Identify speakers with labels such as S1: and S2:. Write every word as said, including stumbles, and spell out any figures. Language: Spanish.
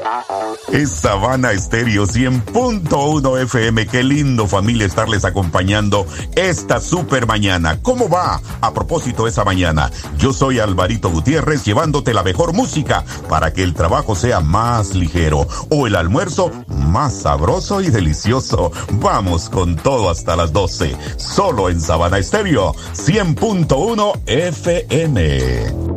S1: Es Sabana Estéreo cien punto uno F M. Qué lindo, familia, estarles acompañando esta super mañana. ¿Cómo va? A propósito, esa mañana, yo soy Alvarito Gutiérrez, llevándote la mejor música para que el trabajo sea más ligero o el almuerzo más sabroso y delicioso. Vamos con todo hasta las doce, solo en Sabana Estéreo cien punto uno F M.